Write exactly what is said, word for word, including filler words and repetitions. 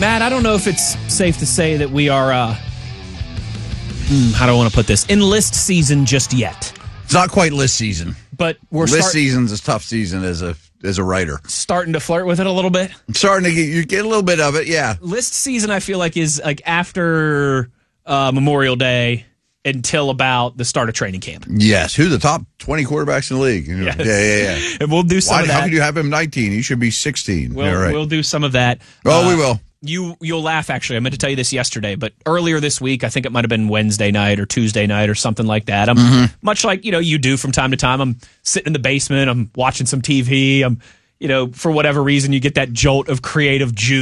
Matt, I don't know if it's safe to say that we are, uh, hmm, how do I want to put this, in list season just yet. It's not quite list season. But we're List start- season's a tough season as a as a writer. starting to flirt with it a little bit. I'm starting to get, you get a little bit of it, yeah. List season, I feel like, is like after uh, Memorial Day until about the start of training camp. Yes. Who's the top twenty quarterbacks in the league? Yes. Yeah, yeah, yeah. And we'll do some Why, of that. how could you have him nineteen? He should be sixteen. We'll, yeah, right. we'll do some of that. Oh, Uh, we will. You, you'll laugh, actually. I meant to tell you this yesterday, but earlier this week, I think it might have been Wednesday night or Tuesday night or something like that. I'm Mm-hmm. much like, you know, you do from time to time. I'm sitting in the basement. I'm watching some T V. I'm, you know, for whatever reason, you get that jolt of creative juice.